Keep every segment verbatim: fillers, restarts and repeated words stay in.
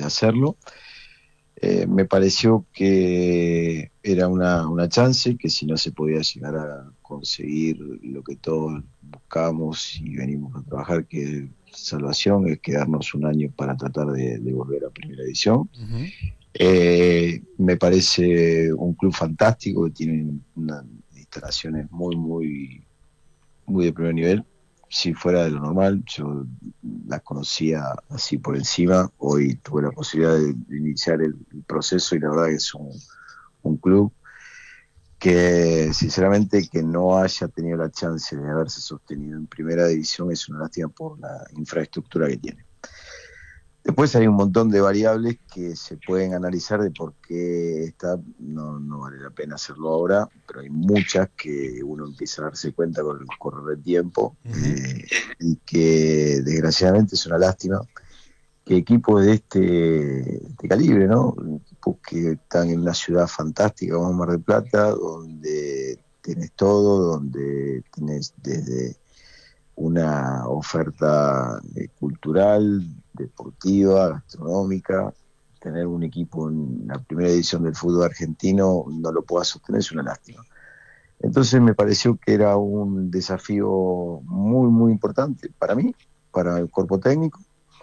de hacerlo. Eh, me pareció que era una, una chance, que si no se podía llegar a conseguir lo que todos buscamos y venimos a trabajar, que es salvación, es quedarnos un año para tratar de, de volver a primera división. Uh-huh. Eh, me parece un club fantástico, que tiene unas instalaciones muy, muy, muy de primer nivel. Si fuera de lo normal, yo las conocía así por encima. Hoy tuve la posibilidad de, de iniciar el, el proceso, y la verdad que es un, un club que, sinceramente, que no haya tenido la chance de haberse sostenido en primera división es una lástima por la infraestructura que tiene. Después hay un montón de variables que se pueden analizar de por qué está, no, no vale la pena hacerlo ahora, pero hay muchas que uno empieza a darse cuenta con el correr del tiempo. Uh-huh. eh, y que desgraciadamente es una lástima que equipos de este, de este calibre, ¿no? Equipos que están en una ciudad fantástica como Mar del Plata, donde tenés todo, donde tenés desde una oferta eh, cultural, deportiva, gastronómica. Tener un equipo en la primera edición del fútbol argentino no lo pueda sostener, es una lástima. Entonces me pareció que era un desafío muy, muy importante para mí, para el cuerpo técnico,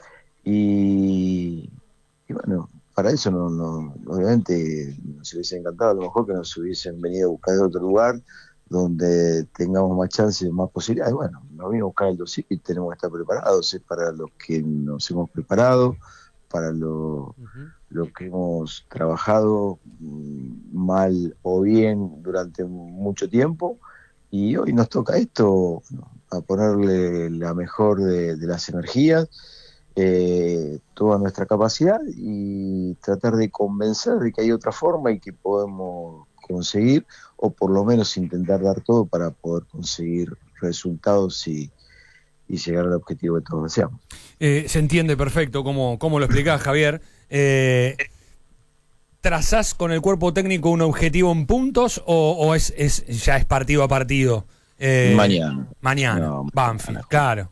y, y bueno, para eso no, no, obviamente nos hubiese encantado a lo mejor que nos hubiesen venido a buscar de otro lugar donde tengamos más chances, más posibilidades. Bueno, nos vino a buscar el dossier y tenemos que estar preparados. Es para los que nos hemos preparado, para lo, uh-huh. lo que hemos trabajado mal o bien durante mucho tiempo, y hoy nos toca esto, a ponerle la mejor de, de las energías, eh, toda nuestra capacidad, y tratar de convencer de que hay otra forma y que podemos conseguir, o por lo menos intentar dar todo para poder conseguir resultados y, y llegar al objetivo que todos deseamos. Eh, se entiende perfecto cómo, cómo lo explicás, Javier. Eh, ¿Trazás con el cuerpo técnico un objetivo en puntos o, o es, es ya es partido a partido? Eh, mañana. Mañana, no, Banfield, mañana. Claro.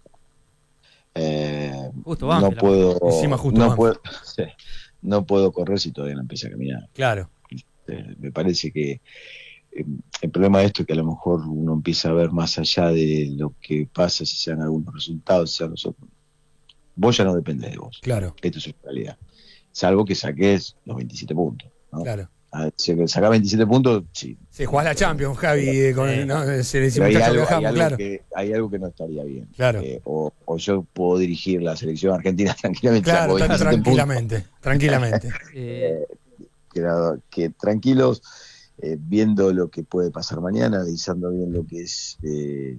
Eh, justo Banfield, no puedo, Encima justo no puedo, sí, no puedo correr si todavía no empieza a caminar. Claro. Eh, me parece que eh, el problema de esto es que a lo mejor uno empieza a ver más allá de lo que pasa, si sean algunos resultados, si sean nosotros. Vos ya no dependés de vos. Claro. Esto es una realidad. Salvo que saques los veintisiete puntos, ¿no? Claro. Ah, si sacás veintisiete puntos, sí. Se sí, jugás la Champions, Javi, eh, con, eh, no, se le hay, algo, viajamos, hay, algo claro. que, hay algo que no estaría bien. Claro. Eh, o, o yo puedo dirigir la selección argentina tranquilamente. Claro, tan, tranquilamente, puntos. tranquilamente. eh, que, que tranquilos, eh, viendo lo que puede pasar mañana, analizando bien lo que es eh,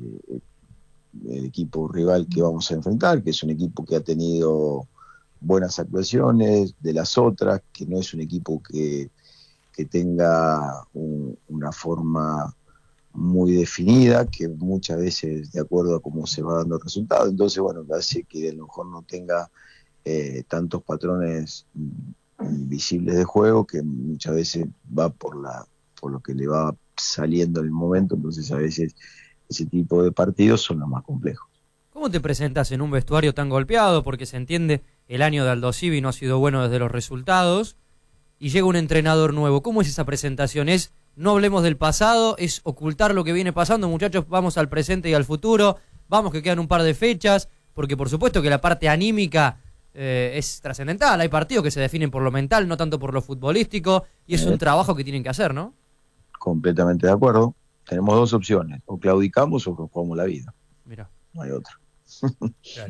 el equipo rival que vamos a enfrentar, que es un equipo que ha tenido buenas actuaciones, de las otras, que no es un equipo que, que tenga un, una forma muy definida, que muchas veces de acuerdo a cómo se va dando el resultado. Entonces, bueno, hace que a lo mejor no tenga eh, tantos patrones visibles de juego, que muchas veces va por la por lo que le va saliendo en el momento. Entonces, a veces ese tipo de partidos son los más complejos. ¿Cómo te presentas en un vestuario tan golpeado? Porque se entiende, el año de Aldo Civi no ha sido bueno desde los resultados, y llega un entrenador nuevo. ¿Cómo es esa presentación? ¿Es no hablemos del pasado? ¿Es ocultar lo que viene pasando? Muchachos, vamos al presente y al futuro, vamos que quedan un par de fechas, porque por supuesto que la parte anímica eh, es trascendental. Hay partidos que se definen por lo mental, no tanto por lo futbolístico, y es un trabajo que tienen que hacer, ¿no? Completamente de acuerdo. Tenemos dos opciones: o claudicamos o jugamos la vida. Mira. No hay otra. Claro.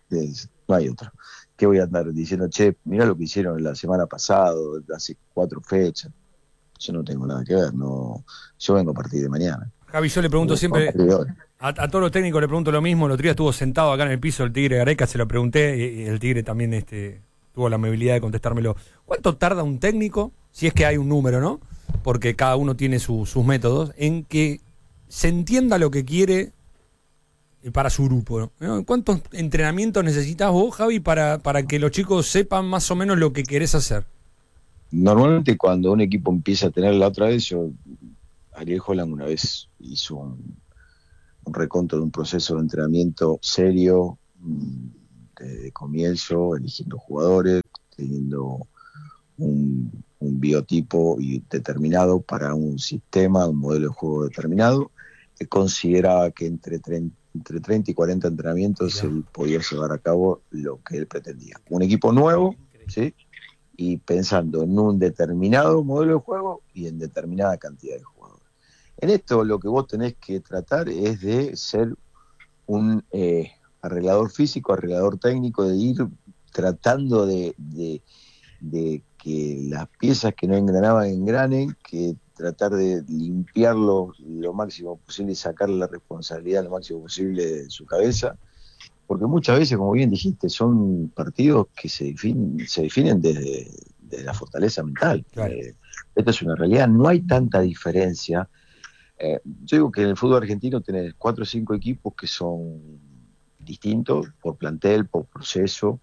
No hay otra. ¿Qué voy a andar diciendo? Che, mirá lo que hicieron la semana pasada, hace cuatro fechas. Yo no tengo nada que ver. No, yo vengo a partir de mañana. Javi, yo le pregunto siempre a, a todos los técnicos, le pregunto lo mismo. El otro día estuvo sentado acá en el piso el Tigre Gareca, se lo pregunté, y el Tigre también este, tuvo la amabilidad de contestármelo. ¿Cuánto tarda un técnico, si es que hay un número, ¿no? Porque cada uno tiene su, sus métodos, en que se entienda lo que quiere para su grupo, ¿no? ¿Cuántos entrenamientos necesitas vos, Javi, para, para que los chicos sepan más o menos lo que querés hacer? Normalmente cuando un equipo empieza a tener, la otra vez, yo, Ariel Holland una vez hizo un, un reconto de un proceso de entrenamiento serio, de, de comienzo, eligiendo jugadores, teniendo un, un biotipo y determinado para un sistema, un modelo de juego determinado, que consideraba que entre treinta, entre treinta y cuarenta entrenamientos él podía llevar a cabo lo que él pretendía. Un equipo nuevo, ¿sí? Y pensando en un determinado modelo de juego y en determinada cantidad de jugadores. En esto lo que vos tenés que tratar es de ser un eh, arreglador físico, arreglador técnico, de ir tratando de, de, de que las piezas que no engranaban engranen, que tratar de limpiarlo lo máximo posible y sacarle la responsabilidad lo máximo posible de su cabeza, porque muchas veces, como bien dijiste, son partidos que se definen, se definen desde, desde la fortaleza mental. Claro. Eh, esta es una realidad, no hay tanta diferencia. Eh, yo digo que en el fútbol argentino tenés cuatro o cinco equipos que son distintos por plantel, por proceso,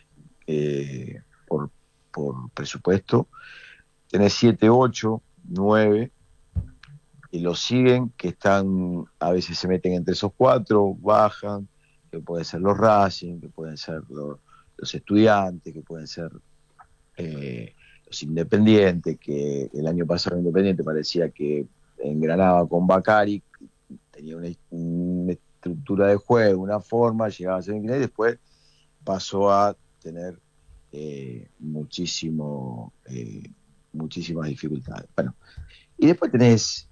eh, por, por presupuesto. Tenés siete, ocho, nueve, y los siguen, que están, a veces se meten entre esos cuatro, bajan, que pueden ser los Racing, que pueden ser los, los Estudiantes, que pueden ser eh, los Independientes, que el año pasado Independiente parecía que engranaba con Bacari, tenía una, una estructura de juego, una forma, llegaba a semifinal y después pasó a tener eh, muchísimo, eh, muchísimas dificultades. Bueno, y después tenés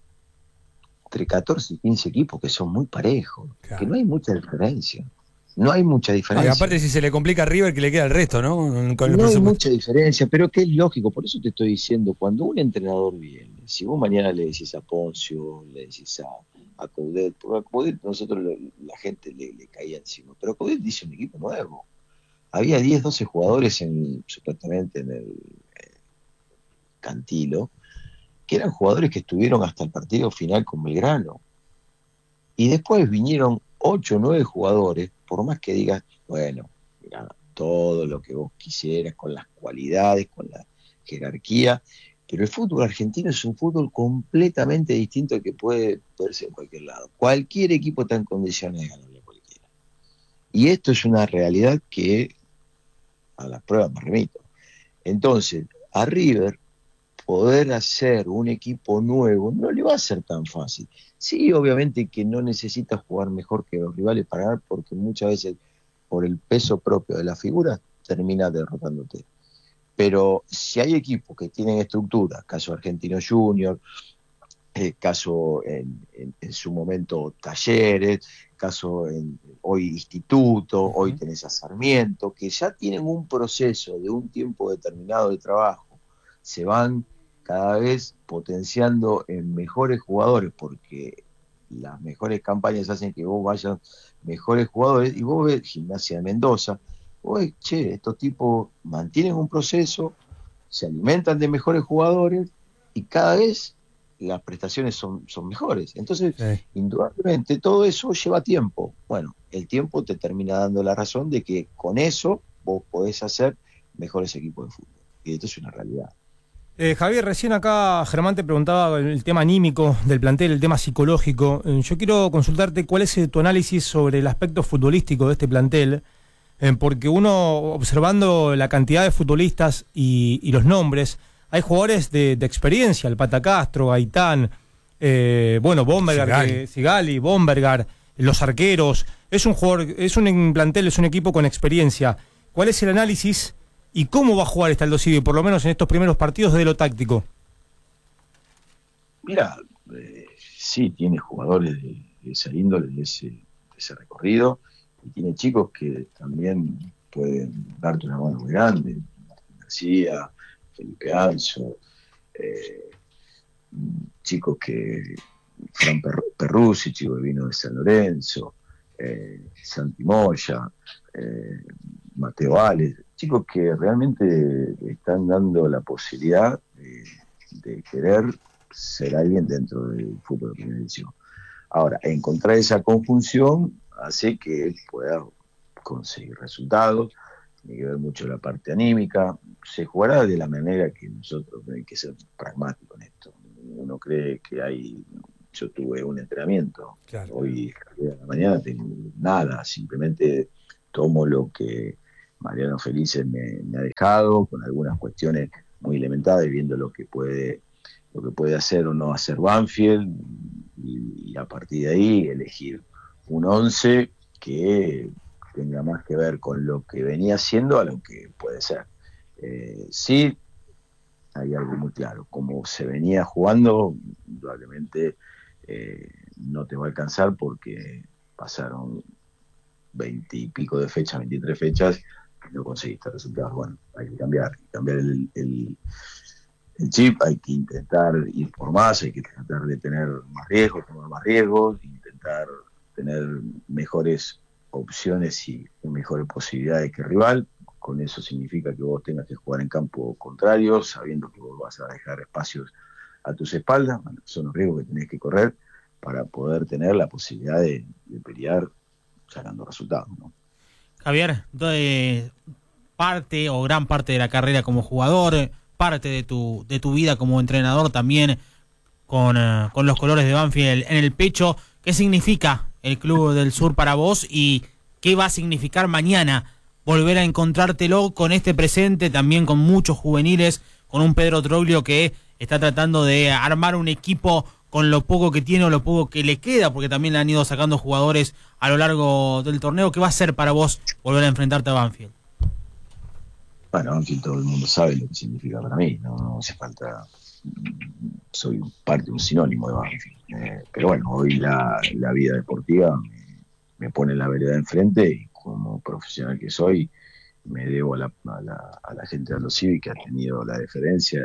entre catorce y quince equipos que son muy parejos, claro, que no hay mucha diferencia. No hay mucha diferencia. No, y aparte si se le complica a River, que le queda el resto, ¿no? Con el no hay mucha diferencia, pero que es lógico. Por eso te estoy diciendo, cuando un entrenador viene, si vos mañana le decís a Poncio, le decís a, a Coudet, porque a Coudet nosotros lo, la gente le, le caía encima, pero Coudet dice un equipo nuevo. Había diez, doce jugadores en, supuestamente en el eh, Cantilo, que eran jugadores que estuvieron hasta el partido final con Belgrano. Y después vinieron ocho o nueve jugadores, por más que digas, bueno, mira, todo lo que vos quisieras, con las cualidades, con la jerarquía, pero el fútbol argentino es un fútbol completamente distinto al que puede verse en cualquier lado. Cualquier equipo está en condiciones de ganarle a cualquiera. Y esto es una realidad que a las pruebas me remito. Entonces, a River poder hacer un equipo nuevo no le va a ser tan fácil. Sí, obviamente que no necesitas jugar mejor que los rivales para ganar, porque muchas veces por el peso propio de la figura termina derrotándote. Pero si hay equipos que tienen estructura, caso Argentino Junior, eh, caso en, en, en su momento Talleres, caso en, hoy Instituto, uh-huh. Hoy tenés a Sarmiento, que ya tienen un proceso de un tiempo determinado de trabajo, se van cada vez potenciando en mejores jugadores, porque las mejores campañas hacen que vos vayas mejores jugadores, y vos ves Gimnasia de Mendoza, vos ves, che, estos tipos mantienen un proceso, se alimentan de mejores jugadores, y cada vez las prestaciones son, son mejores. Entonces, sí, indudablemente, todo eso lleva tiempo. Bueno, el tiempo te termina dando la razón de que con eso vos podés hacer mejores equipos de fútbol. Y esto es una realidad. Eh, Javier, recién acá Germán te preguntaba el tema anímico del plantel, el tema psicológico. Eh, yo quiero consultarte cuál es tu análisis sobre el aspecto futbolístico de este plantel, eh, porque uno, observando la cantidad de futbolistas y, y los nombres, hay jugadores de, de experiencia, el Pata Castro, Gaitán, eh, bueno, Bombergar, Sigali. Que, Sigali, Bombergar, los arqueros. Es un jugador, es un plantel, es un equipo con experiencia. ¿Cuál es el análisis y cómo va a jugar este Aldo Civi, por lo menos en estos primeros partidos, de lo táctico? Mira, eh, sí, tiene jugadores de, de esa índole, de ese, de ese recorrido, y tiene chicos que también pueden darte una mano muy grande. Martín García, Felipe Anzo, eh, chicos que Fran Perruzzi, chico que vino de San Lorenzo, eh, Santi Moya, eh, Mateo Vales, chicos que realmente están dando la posibilidad de, de querer ser alguien dentro del fútbol de primera división. Ahora, encontrar esa conjunción hace que él pueda conseguir resultados. Tiene que ver mucho la parte anímica. Se jugará de la manera que nosotros, hay que ser pragmáticos en esto. Uno cree que hay, yo tuve un entrenamiento, claro, hoy a la mañana tengo nada, simplemente tomo lo que Mariano Felices me, me ha dejado con algunas cuestiones muy elementares, viendo lo que puede lo que puede hacer o no hacer Banfield, y, y a partir de ahí elegir un once que tenga más que ver con lo que venía haciendo a lo que puede ser. Eh, sí, hay algo muy claro, como se venía jugando, probablemente eh, no te va a alcanzar porque pasaron veinte y pico de fechas, veintitrés fechas, y no conseguiste resultados. Bueno, hay que cambiar, cambiar el, el, el chip, hay que intentar ir por más, hay que tratar de tener más riesgos, tomar más riesgos, intentar tener mejores opciones y mejores posibilidades que el rival. Con eso significa que vos tengas que jugar en campo contrario, sabiendo que vos vas a dejar espacios a tus espaldas. Bueno, son los riesgos que tenés que correr para poder tener la posibilidad de, de pelear sacando resultados, ¿no? Javier, de parte o gran parte de la carrera como jugador, parte de tu de tu vida como entrenador también, con, uh, con los colores de Banfield en el pecho, ¿qué significa el Club del Sur para vos y qué va a significar mañana volver a encontrártelo con este presente, también con muchos juveniles, con un Pedro Troglio que está tratando de armar un equipo con lo poco que tiene o lo poco que le queda, porque también le han ido sacando jugadores a lo largo del torneo? ¿Qué va a ser para vos volver a enfrentarte a Banfield? Bueno, Banfield todo el mundo sabe lo que significa para mí, no, no hace falta, soy parte, un sinónimo de Banfield. Eh, pero bueno, hoy la, la vida deportiva me, me pone la vereda enfrente y como profesional que soy, me debo a la, a la, a la gente de Aldo Civi, que ha tenido la deferencia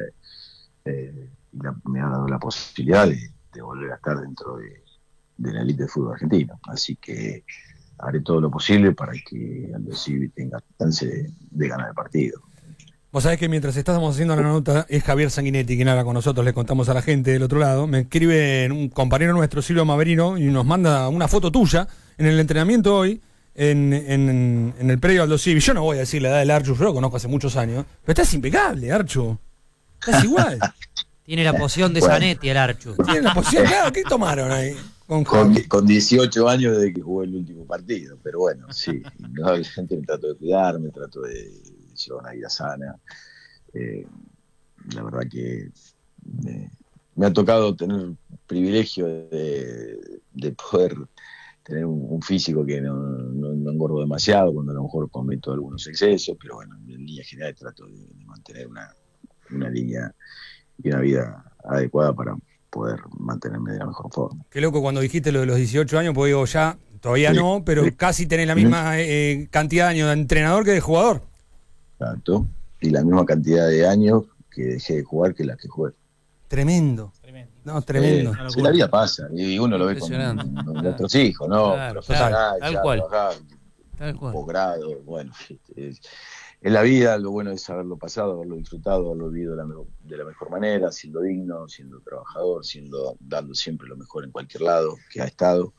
eh, y la, me ha dado la posibilidad de, de volver a estar dentro de, de la élite de fútbol argentino. Así que haré todo lo posible para que Aldo Civi tenga chance de, de ganar el partido. Vos sabés que mientras estábamos haciendo la nota, es Javier Sanguinetti quien habla con nosotros, le contamos a la gente del otro lado. Me escribe un compañero nuestro, Silvio Maverino, y nos manda una foto tuya en el entrenamiento hoy, en, en, en el predio Aldo Civi. Yo no voy a decir la edad del Archu, yo lo conozco hace muchos años, pero estás impecable, Archu. Estás igual. Tiene la poción de Bueno. Zanetti el Archu. Tiene la poción, claro, ¿qué tomaron ahí? Con, Con, con dieciocho años desde que jugué el último partido, pero bueno, sí, no, la gente me trato de cuidar, me trato de llevar una vida sana. Eh, la verdad que me, me ha tocado tener el privilegio de, de poder tener un, un físico que no, no, no engordo demasiado, cuando a lo mejor cometo algunos excesos, pero bueno, en línea general trato de, de mantener una, una línea y una vida adecuada para poder mantenerme de la mejor forma. Qué loco cuando dijiste lo de los dieciocho años, porque digo, ya, todavía Sí, no, pero sí. casi tenés la misma eh, cantidad de años de entrenador que de jugador. Exacto. Y la misma cantidad de años que dejé de jugar que la que jugué. Tremendo. Tremendo. No, tremendo. Eh, sí, la vida pasa, y uno lo ve con, Impresionante. con nuestros hijos, ¿no? Claro, Profesional, tal ya cual. trabajar, Tal cual. posgrado, bueno, es, es la vida. Lo bueno es haberlo pasado, haberlo disfrutado, haberlo vivido de la, me- de la mejor manera, siendo digno, siendo trabajador, siendo dando siempre lo mejor en cualquier lado que ha estado,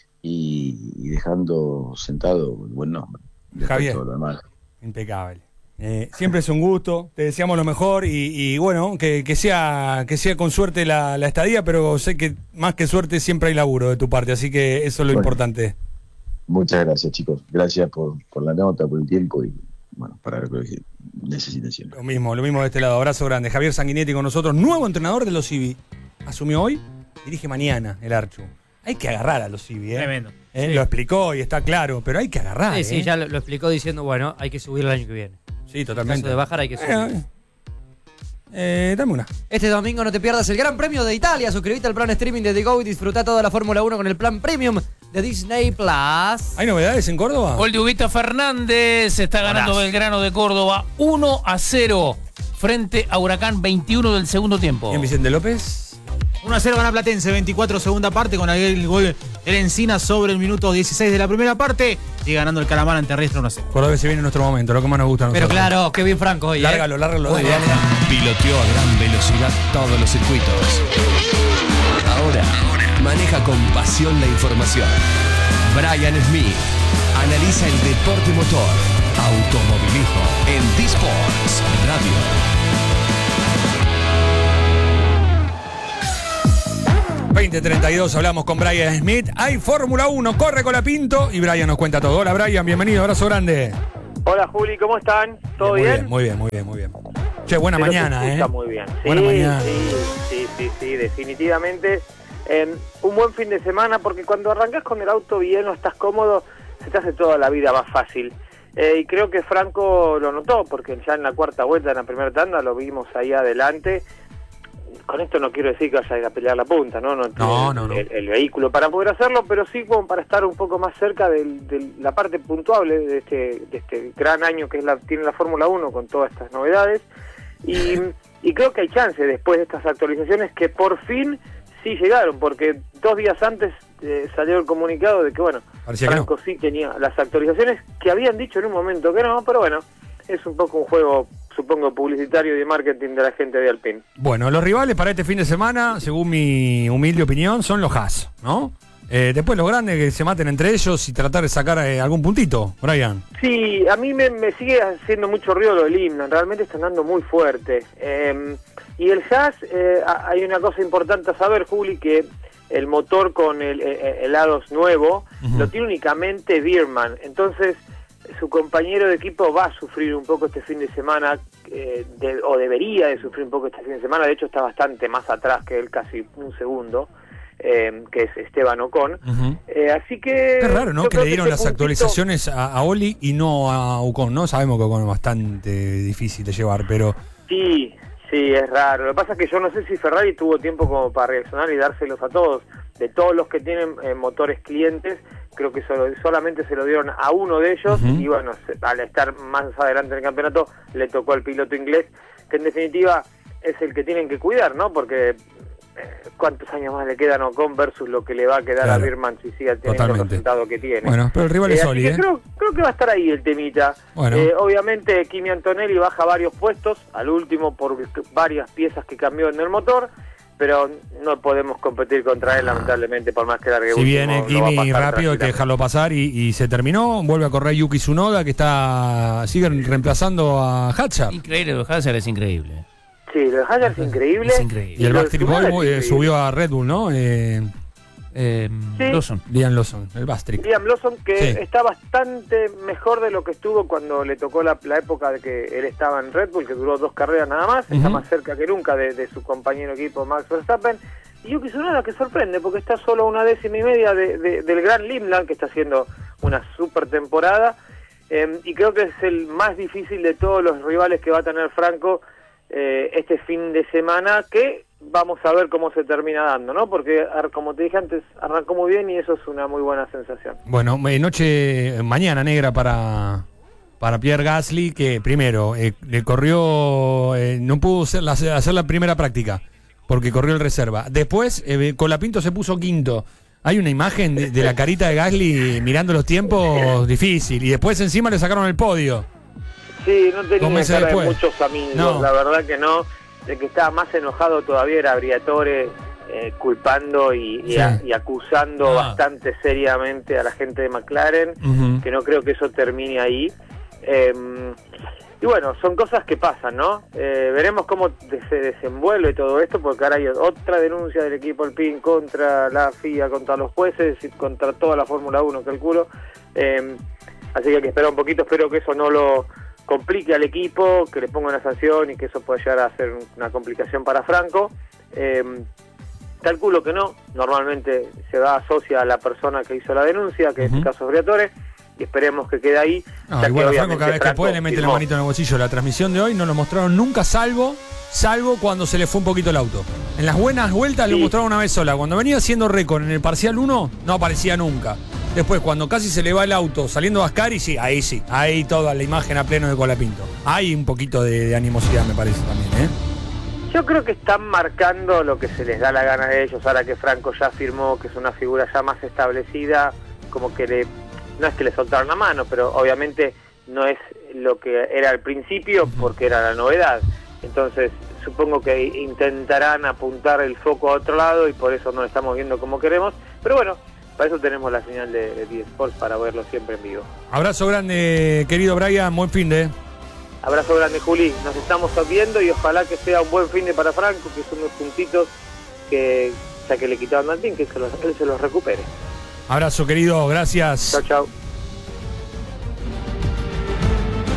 y, y dejando sentado el buen nombre. Después Javier. todo lo demás. Impecable. Eh, siempre es un gusto, te deseamos lo mejor y, y bueno, que, que sea que sea con suerte la, la estadía, pero sé que más que suerte siempre hay laburo de tu parte, así que eso es lo Bueno. importante. Muchas gracias, chicos. Gracias por, por la nota, por el tiempo y bueno, para lo que necesiten siempre. Lo mismo, lo mismo de este lado. Abrazo grande. Javier Sanguinetti con nosotros, nuevo entrenador de los Civi. Asumió hoy, dirige mañana el Archu. Hay que agarrar a los Civi, ¿eh? Tremendo. Eh, Sí. Lo explicó y está claro, pero hay que agarrar. Sí, ¿eh? sí, ya lo, lo explicó diciendo, bueno, hay que subir el año que viene. Sí, En totalmente. caso de bajar hay que subir. Eh, eh, dame una. Este domingo no te pierdas el Gran Premio de Italia. Suscríbete al plan streaming de The Go y disfruta toda la Fórmula uno con el plan Premium de Disney Plus. ¿Hay novedades en Córdoba? Gol de Huguito Fernández, está ganando Golazo. Belgrano de Córdoba uno a cero frente a Huracán, veintiuno del segundo tiempo. Bien, Vicente López. uno a cero gana Platense, veinticuatro segunda parte, con el gol del Encina sobre el minuto dieciséis de la primera parte, y ganando el Calamar ante Riestra uno a cero. Córdoba se viene nuestro momento, lo que más nos gusta a Pero nosotros. claro, qué bien Franco hoy, ¿eh? Lárgalo, lárgalo. Muy dale, bien. dale. Piloteó a gran velocidad todos los circuitos. Ahora maneja con pasión la información. Brian Smith analiza el deporte motor, automovilismo en D-Sports Radio. veinte treinta y dos, hablamos con Brian Smith. Hay Fórmula uno, corre con la Pinto y Brian nos cuenta todo. Hola Brian, bienvenido, abrazo grande. Hola Juli, ¿cómo están? ¿Todo bien? bien? Muy bien, muy bien, muy bien. Muy bien. Che, buena Pero mañana, ¿eh? Está muy bien. Sí, Buena mañana. sí, sí, sí, sí, definitivamente. Eh, un buen fin de semana, porque cuando arrancás con el auto bien o estás cómodo, se te hace toda la vida más fácil. Eh, y creo que Franco lo notó, porque ya en la cuarta vuelta, en la primera tanda, lo vimos ahí adelante. Con esto no quiero decir que vaya a ir a pelear la punta, ¿no? No, No, el, no, no. El, el vehículo para poder hacerlo, pero sí como para estar un poco más cerca de la parte puntuable de este, de este gran año que es la, tiene la Fórmula uno con todas estas novedades. Y, y creo que hay chance después de estas actualizaciones que por fin sí llegaron, porque dos días antes eh, salió el comunicado de que, bueno, Parecía Franco que no. sí tenía las actualizaciones que habían dicho en un momento que no, pero bueno, es un poco un juego, supongo, publicitario y de marketing de la gente de Alpine. Bueno, los rivales para este fin de semana, según mi humilde opinión, son los Haas, ¿no? Eh, después los grandes que se maten entre ellos y tratar de sacar eh, algún puntito, Brian. Sí, a mí me, me sigue haciendo mucho ruido lo del Imnan, realmente están dando muy fuerte. Eh, y el Haas, eh, hay una cosa importante a saber, Juli, que el motor con el, el, el A dos nuevo uh-huh. lo tiene únicamente Bierman, entonces su compañero de equipo va a sufrir un poco este fin de semana, eh, de, o debería de sufrir un poco este fin de semana, de hecho está bastante más atrás que él, casi un segundo. Eh, que es Esteban Ocon. Uh-huh. Eh, así que... Qué raro, ¿no? Que le dieron este las puntito... actualizaciones a, a Oli y no a Ocon, ¿no? Sabemos que Ocon es bastante difícil de llevar, pero... Sí, sí, es raro. Lo que pasa es que yo no sé si Ferrari tuvo tiempo como para reaccionar y dárselos a todos. De todos los que tienen eh, motores clientes, creo que solo, solamente se lo dieron a uno de ellos, uh-huh. y bueno, se, al estar más adelante en el campeonato, le tocó al piloto inglés, que en definitiva es el que tienen que cuidar, ¿no? Porque... ¿cuántos años más le quedan a Ocon versus lo que le va a quedar claro. a Birman si sigue teniendo Totalmente. el resultado que tiene? Bueno, pero el rival eh, es Oli, ¿eh? Creo, creo que va a estar ahí el temita. Bueno. Eh, obviamente Kimi Antonelli baja varios puestos, al último por varias piezas que cambió en el motor, pero no podemos competir contra él, lamentablemente, por más que largue. Si viene Kimi rápido hay que dejarlo pasar y, y se terminó, vuelve a correr Yuki Tsunoda, que está siguen reemplazando a Hadjar. Increíble, los Hadjar es increíble. Sí, lo de Hadjar es increíble. Es increíble. Y el Backstreet Boy eh, subió a Red Bull, ¿no? Eh, eh, sí. Lawson. Liam Lawson, el Backstreet. Liam Lawson, que sí. está bastante mejor de lo que estuvo cuando le tocó la, la época de que él estaba en Red Bull, que duró dos carreras nada más. Uh-huh. Está más cerca que nunca de, de su compañero de equipo Max Verstappen. Y Yuki Tsunoda, que sorprende, porque está solo a una décima y media de, de, del gran Limland, que está haciendo una super temporada. Eh, y creo que es el más difícil de todos los rivales que va a tener Franco Eh, este fin de semana, que vamos a ver cómo se termina dando, ¿no? Porque, como te dije antes, arrancó muy bien y eso es una muy buena sensación. Bueno, noche, mañana negra para para Pierre Gasly, que primero eh, le corrió, eh, no pudo hacer la, hacer la primera práctica, porque corrió el reserva. Después, eh, Colapinto se puso quinto. Hay una imagen de, de la carita de Gasly mirando los tiempos difícil, y después encima le sacaron el podio. Sí, no tenía cara después? de muchos amigos, no. La verdad que no. El que estaba más enojado todavía era Briatore, eh, culpando y, y, sí. a, y acusando ah. bastante seriamente a la gente de McLaren, uh-huh. que no creo que eso termine ahí. Eh, y bueno, son cosas que pasan, ¿no? Eh, veremos cómo de, se desenvuelve todo esto, porque ahora hay otra denuncia del equipo Alpine contra la F I A, contra los jueces y contra toda la Fórmula uno, calculo. Eh, así que hay que esperar un poquito, espero que eso no lo complique al equipo, que le ponga una sanción y que eso pueda llegar a ser una complicación para Franco. Eh, calculo que no, normalmente se va asocia a la persona que hizo la denuncia, que uh-huh. en este caso es Briatore, y esperemos que quede ahí. No, igual a Franco cada vez que puede le mete firmó. la manito en el bolsillo. La transmisión de hoy no lo mostraron nunca, salvo salvo cuando se le fue un poquito el auto. En las buenas vueltas sí. lo mostraron una vez sola. Cuando venía haciendo récord en el parcial uno, no aparecía nunca. Después, cuando casi se le va el auto saliendo a Ascari, sí, ahí sí. Ahí toda la imagen a pleno de Colapinto. Hay un poquito de, de animosidad, me parece también, ¿eh? Yo creo que están marcando lo que se les da la gana de ellos. Ahora que Franco ya firmó, que es una figura ya más establecida, como que le... no es que le soltaron la mano, pero obviamente no es lo que era al principio, porque era la novedad. Entonces, supongo que intentarán apuntar el foco a otro lado y por eso no lo estamos viendo como queremos. Pero bueno, para eso tenemos la señal de, de D Sports para verlo siempre en vivo. Abrazo grande, querido Brian, buen fin de. Abrazo grande, Juli. Nos estamos viendo y ojalá que sea un buen fin de para Franco, que son unos puntitos que, ya que le quitaron al Alpine, que se los, él se los recupere. Abrazo, querido, gracias. Chao, chao.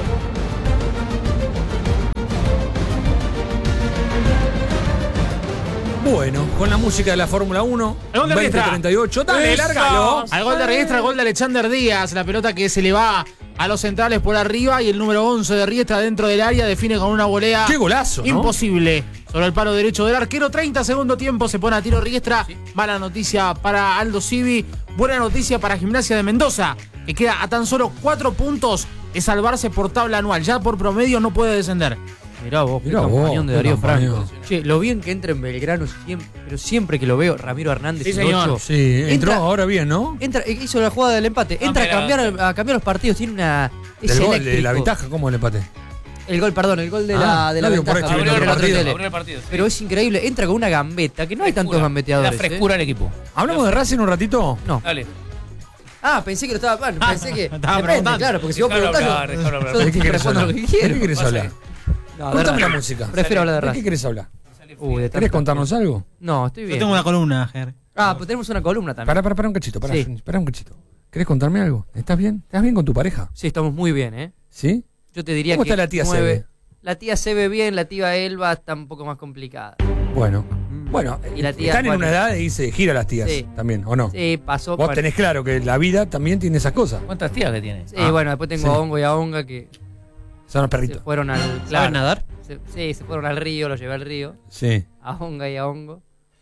Bueno, con la música de la Fórmula uno, El gol de veinte Riestra. treinta y ocho. Dale, ¡Eso! lárgalo. Al gol de Riestra, el gol de Alexander Díaz. La pelota que se le va a los centrales por arriba y el número once de Riestra dentro del área define con una volea. Qué golazo, ¿no? Imposible. Sobre el palo derecho del arquero. treinta segundo tiempo. Se pone a tiro Riestra. Sí. Mala noticia para Aldo Civi. Buena noticia para Gimnasia de Mendoza, que queda a tan solo cuatro puntos de salvarse por tabla anual. Ya por promedio no puede descender. Mirá vos, Mirá qué vos, campañón de qué Darío campañón. Franco. Che, lo bien que entra en Belgrano siempre, pero siempre que lo veo, Ramiro Hernández, Sí, el señor. ocho, Sí, entró entra- ahora bien, ¿no? entra, hizo la jugada del empate, No, entra a pero- cambiar, a cambiar los partidos, tiene una... es Del gol, de eléctrico. la ventaja, ¿cómo el empate? El gol, perdón, el gol de Ah, la, de la no, digo, por ventaja. ahí estoy abrió viendo la el partido, tele. abrió el partido, sí. Pero es increíble, entra con una gambeta, que no hay tantos gambeteadores. La frescura ¿eh? del equipo. ¿Hablamos de Racing un ratito? No. Dale. Ah, pensé que lo estaba... Bueno, Ah, pensé que... estaba depende, preguntando. claro, porque si vos Dejalo preguntás... hablar, yo- dejalo hablar. yo ¿De qué querés respondo hablar? lo que ¿De quiero. qué querés Pasa hablar? No, de Contame la Racing. música. Prefiero hablar de ¿De qué Racing. querés hablar? Uy, de ¿Querés tantas contarnos algo? No, estoy Yo bien. tengo una columna, Ger. Ah, pues tenemos una columna también. Pará, pará, pará un cachito, pará, Sí. pará un cachito. ¿Querés contarme algo? ¿Estás bien? ¿Estás bien con tu pareja? Sí, estamos muy bien, ¿eh? ¿Sí? Yo te diría ¿Cómo que está la tía nueve- Sebe? La tía Sebe bien, la tía Elba está un poco más complicada. Bueno. Bueno, Y la tía- están en bueno. una edad de irse de gira las tías Sí. también, ¿o no? Sí, pasó. Vos bueno, tenés claro que la vida también tiene esas cosas. ¿Cuántas tías que tiene? Sí, Ah, bueno, después tengo sí. a Ongo y a Onga que Son los se perritos. fueron al. ¿Sabes claro, nadar? se- sí, se fueron al río, los llevé al río. Sí. A Onga y a Ongo.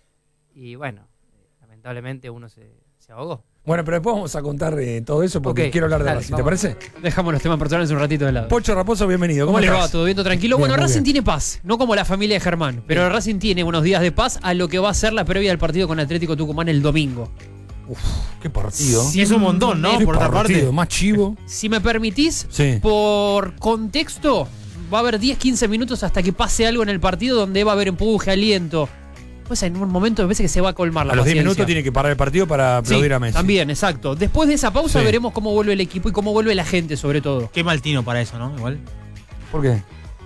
Y bueno, lamentablemente uno se, se ahogó. Bueno, pero después vamos a contar eh, todo eso porque Ok, quiero hablar de dale, Racing, ¿te vamos. parece? Dejamos los temas personales un ratito de lado. Pocho Raposo, bienvenido. ¿Cómo, ¿Cómo les va? estás? ¿Todo bien? ¿Todo tranquilo? Bien, bueno, muy Racing bien. tiene paz, no como la familia de Germán, pero Racing tiene unos días de paz a lo que va a ser la previa del partido con Atlético Tucumán el domingo. Qué partido. Sí, es un montón, ¿no? Qué Por otra partido, parte. más chivo. Si me permitís, Sí. por contexto, va a haber diez quince minutos hasta que pase algo en el partido donde va a haber empuje, aliento. Pues en un momento me parece que se va a colmar la A los diez paciencia. minutos tiene que parar el partido para Sí, aplaudir a Messi. también, exacto. Después de esa pausa Sí. veremos cómo vuelve el equipo y cómo vuelve la gente, sobre todo. Qué mal tino para eso, ¿no? Igual. ¿Por qué?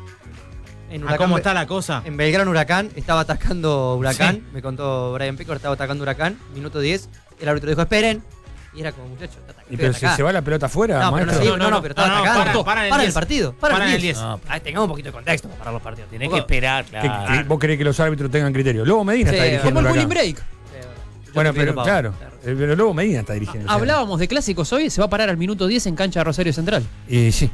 En ¿A cómo está la cosa? En Belgrano Huracán, estaba atacando Huracán, me contó Brian Pico, estaba atacando Huracán, minuto diez, el árbitro dijo, esperen, y era como, muchachos, está ¿Y pero se, se va la pelota afuera, No, pero no, maestro? sí, no, no, pero estaba No, no, atacando. para, para en el Para el diez. partido, para, Para en el el diez. diez. No, ah, tengamos un poquito de contexto para parar los partidos. Tenés que Bueno. esperar, ¿Qué- claro. qué- ¿Vos querés que los árbitros tengan criterio? Luego Medina Sí, está dirigiendo. Como el Huracán. cooling break. Bueno, Yo te pido pero pavo. claro. eh, Pero luego Medina está dirigiendo. o sea. Hablábamos de clásicos hoy, se va a parar al minuto diez en cancha de Rosario Central. Y sí.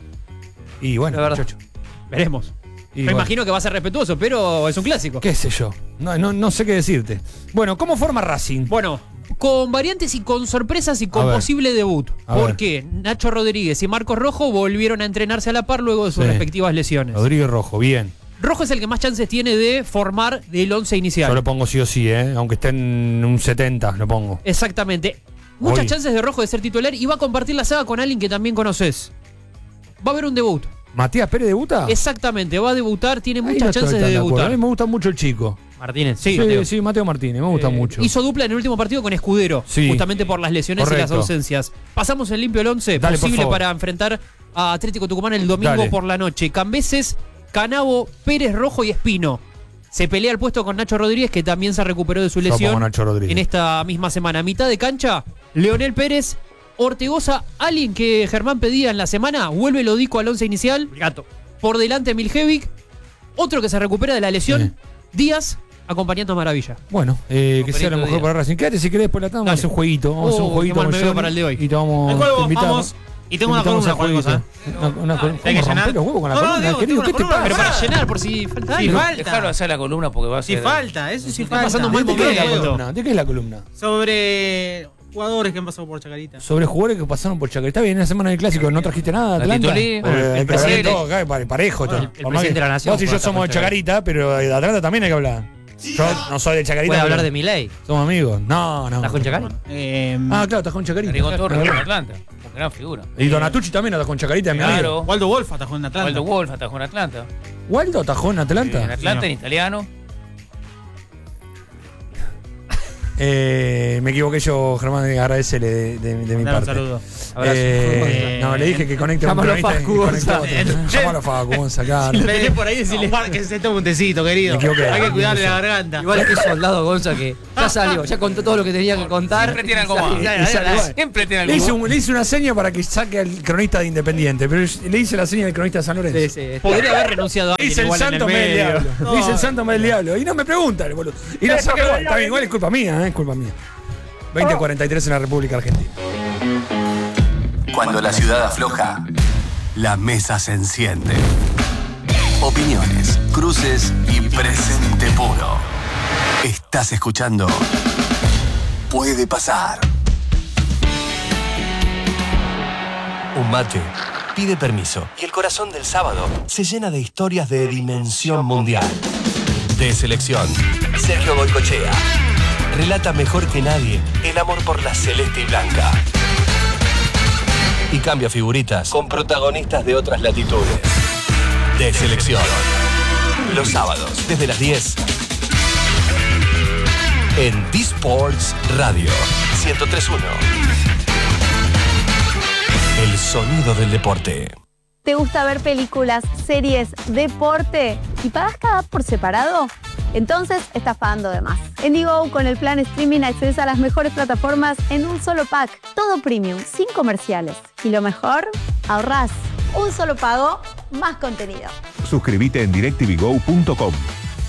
Y bueno, La verdad. muchacho. Veremos. Y Me bueno, imagino que va a ser respetuoso, pero es un clásico. ¿Qué sé yo? No, no, no sé qué decirte. Bueno, ¿cómo forma Racing? Bueno, con variantes y con sorpresas y A con ver. posible debut. A ver. Porque Nacho Rodríguez y Marcos Rojo volvieron a entrenarse a la par luego de sus Sí. respectivas lesiones. Rodríguez Rojo, bien. Rojo es el que más chances tiene de formar del once inicial. Yo lo pongo sí o sí, ¿eh? Aunque esté en un setenta, lo pongo. Exactamente. Muchas Hoy. chances de Rojo de ser titular y va a compartir la saga con alguien que también conoces. Va a haber un debut. ¿Matías Pérez debuta? Exactamente, va a debutar, tiene Ahí muchas no estoy chances tan de acuerdo. A debutar. mí me gusta mucho el chico. Martínez. Sí, sí, Mateo. sí, Mateo Martínez, me gusta Eh, mucho. Hizo dupla en el último partido con Escudero, Sí. justamente por las lesiones y Correcto. las ausencias. Pasamos en limpio el once, Dale, por posible favor. para enfrentar a Atlético Tucumán el domingo Dale. por la noche. Cambeses, Canavo, Pérez Rojo y Espino. Se pelea el puesto con Nacho Rodríguez, que también se recuperó de su Yo pongo lesión Nacho Rodríguez. en esta misma semana. Mitad de cancha, Leonel Pérez, Ortegoza, alguien que Germán pedía en la semana, vuelve Lodico al once inicial. Gato. Por delante Miljevic, otro que se recupera de la lesión, Sí. Díaz, acompañando a Maravilla. Bueno, eh, que Con sea lo Perito mejor Díaz. para Racing. Quédate si querés por la tarde, vamos a Dale. hacer un jueguito. Vamos a hacer un Oh, jueguito qué mal con me veo Johnny para el de hoy. Y te vamos, El te juego, invitamos. vamos. Y tengo una Te invitamos columna, a cualquier cosa. jueguito. Una, una, Hay columna. que ¿Cómo llenar. rompés los huevos con la No, no, columna, digo, querido? tengo ¿Qué una te columna, Pero pasa? para llenar, por si falta Sí, algo. falta. Dejalo hacer la columna porque va a Sí ser. falta, eso sí Está falta. pasando un buen ¿De qué es la momento. columna? ¿De qué es la columna? Sobre jugadores que han pasado por Chacarita. Sobre jugadores que pasaron por Chacarita. Está bien, en la semana del clásico no trajiste nada, La Atlanta. titulé, Eh, el hay que presidente. hablar todo acá, pare- parejo. todo. el Por más presidente que- de la nación Vos y yo puede estar somos con de Chacarita, pero de Atlanta también hay que hablar. Yo no soy de Chacarita. Puede pero hablar de Milei. Somos amigos. No, no. ¿Estás con Chacarita? Eh, Ah, claro, estás con Chacarita. Rigon Torres Claro. con Atlanta. Con gran figura. Y Donatucci también atajó con Chacarita, mi amigo. Claro. Waldo Wolf atajó en Atlanta. Waldo Wolf atajó en Atlanta. ¿Waldo atajó en Atlanta? En Atlanta, Sí, en italiano. Eh, me equivoqué yo, Germán, agradecele de, de, de mi Dale un parte. saludo. Eh, no, le dije que conecte un Llámalo cronista y Facu conectó Gonza. otro. Llámalo Facu Gonza, claro. Si lo tenés por ahí, decirle que se tome un tecito, querido. Me equivoqué. Hay que cuidarle la garganta. Igual que soldado Gonza que ya salió, ya contó todo lo que tenía que contar. Siempre tiene Y algo salió. más. Y salió igual. Siempre tiene Le algo hice, más. un- le hice una seña para que saque al cronista de Independiente, pero le hice la seña del cronista de San Lorenzo. Sí, sí. Podría haber renunciado a Le hice alguien el igual en el santo me del medio. diablo. Le hice el santo me del diablo. Y no me preguntan, boludo. Y la saqué igual. Está bien, igual es culpa mía, ¿eh? Es culpa mía. veinte cuarenta y tres en la República Argentina. Cuando la ciudad afloja, la mesa se enciende. Opiniones, cruces y presente puro. Estás escuchando Puede Pasar. Un mate pide permiso y el corazón del sábado se llena de historias de dimensión mundial. De selección, Sergio Goicoechea relata mejor que nadie el amor por la celeste y blanca. Y cambia figuritas con protagonistas de otras latitudes. De selección. Los sábados, desde las diez. En D-Sports Radio ciento tres punto uno. El sonido del deporte. ¿Te gusta ver películas, series, deporte y pagas cada app por separado? Entonces estás pagando de más. En Digo, con el plan streaming accedes a las mejores plataformas en un solo pack. Todo premium, sin comerciales. Y lo mejor, ahorrás. Un solo pago, más contenido. Suscríbete en directvgo punto com.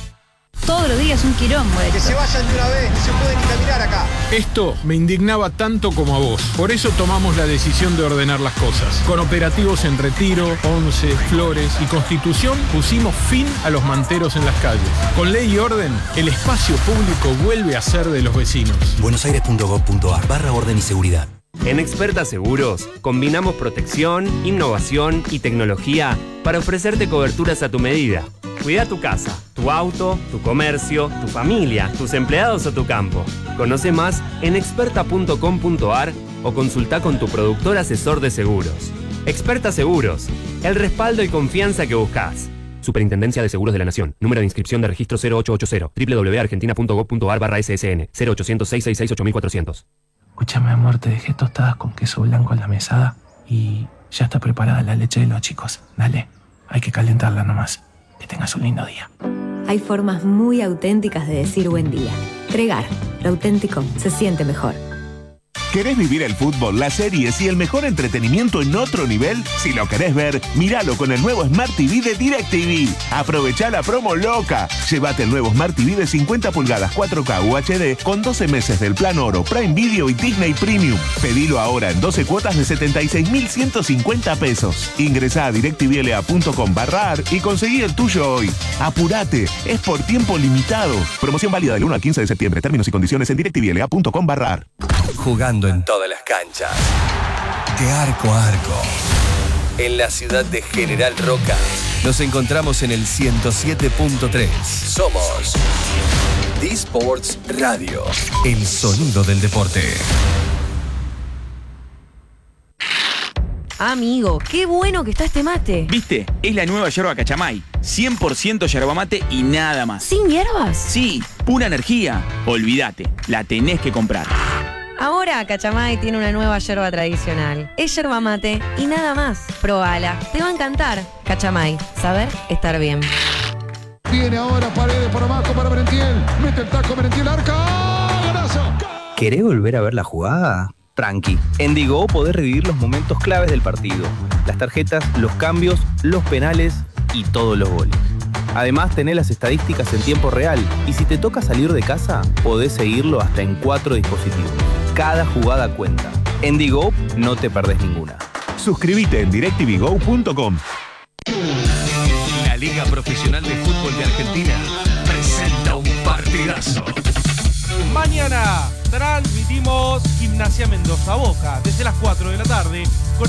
Todos los días un quilombo. Que se vayan de una vez, no se pueden ni caminar acá. Esto me indignaba tanto como a vos. Por eso tomamos la decisión de ordenar las cosas. Con operativos en Retiro, Once, Flores y Constitución pusimos fin a los manteros en las calles. Con ley y orden, el espacio público vuelve a ser de los vecinos. buenosaires punto gov punto ar barra orden y seguridad. En Experta Seguros combinamos protección, innovación y tecnología para ofrecerte coberturas a tu medida. Cuida tu casa, tu auto, tu comercio, tu familia, tus empleados o tu campo. Conoce más en experta punto com punto ar o consulta con tu productor asesor de seguros. Experta Seguros, el respaldo y confianza que buscas. Superintendencia de Seguros de la Nación. Número de inscripción de registro cero ocho ocho cero. doble u doble u doble u punto argentina punto gov punto ar barra S S N. cero ochocientos seis seis seis ocho mil cuatrocientos. Escúchame, amor, te dejé tostadas con queso blanco en la mesada y ya está preparada la leche de los chicos. Dale, hay que calentarla nomás. Que tengas un lindo día. Hay formas muy auténticas de decir buen día. Tregar, lo auténtico se siente mejor. ¿Querés vivir el fútbol, las series y el mejor entretenimiento en otro nivel? Si lo querés ver, míralo con el nuevo Smart T V de DirecTV. Aprovechá la promo loca. Llévate el nuevo Smart T V de cincuenta pulgadas cuatro K U H D con doce meses del plan Oro, Prime Video y Disney Premium. Pedilo ahora en doce cuotas de setenta y seis mil ciento cincuenta pesos. Ingresá a directvla punto com barra ar y conseguí el tuyo hoy. Apurate, es por tiempo limitado. Promoción válida del uno al quince de septiembre. Términos y condiciones en directvla punto com barra ar. Jugando en todas las canchas. De arco a arco. En la ciudad de General Roca. Nos encontramos en el ciento siete punto tres. Somos D-Sports Radio. El sonido del deporte. Amigo, qué bueno que está este mate. ¿Viste? Es la nueva yerba Cachamay. cien por ciento yerba mate y nada más. ¿Sin hierbas? Sí, pura energía. Olvídate, la tenés que comprar. Ahora Cachamay tiene una nueva yerba tradicional. Es yerba mate y nada más. Probala, te va a encantar. Cachamay, saber estar bien. Viene ahora Paredes por abajo para Merentiel. Mete el taco Merentiel, arca. ¡Golazo! ¿Querés volver a ver la jugada? Tranqui. En Digo podés revivir los momentos claves del partido. Las tarjetas, los cambios, los penales y todos los goles. Además, tenés las estadísticas en tiempo real y si te toca salir de casa, podés seguirlo hasta en cuatro dispositivos. Cada jugada cuenta. En Digo no te perdés ninguna. Suscríbete en directvgo punto com. La Liga Profesional de Fútbol de Argentina presenta un partidazo. Mañana transmitimos Gimnasia Mendoza Boca desde las cuatro de la tarde. Con